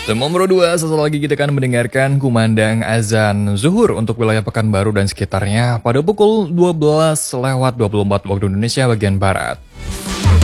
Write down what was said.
Nomor 2, sesaat lagi kita akan mendengarkan kumandang azan zuhur untuk wilayah Pekanbaru dan sekitarnya pada pukul 12 lewat 24 waktu Indonesia bagian Barat.